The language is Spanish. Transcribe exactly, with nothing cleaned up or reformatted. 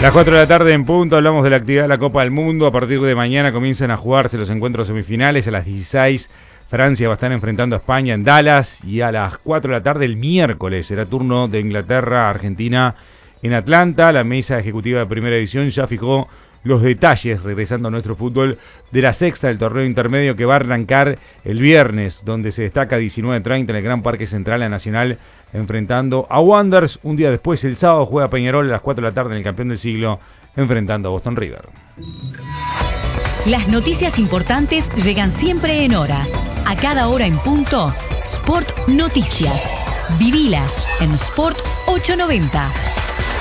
Las cuatro de la tarde en punto, hablamos de la actividad de la Copa del Mundo. A partir de mañana comienzan a jugarse los encuentros semifinales. A las dieciséis, Francia va a estar enfrentando a España en Dallas. Y a las cuatro de la tarde el miércoles será turno de Inglaterra, Argentina en Atlanta. La mesa ejecutiva de Primera División ya fijó los detalles, regresando a nuestro fútbol, de la sexta del torneo intermedio que va a arrancar el viernes, donde se destaca diecinueve treinta en el Gran Parque Central La Nacional, enfrentando a Wanderers. Un día después, el sábado, juega Peñarol a las cuatro de la tarde en el campeón del siglo, enfrentando a Boston River. Las noticias importantes llegan siempre en hora. A cada hora en punto, Sport Noticias. Vivilas en Sport ochocientos noventa.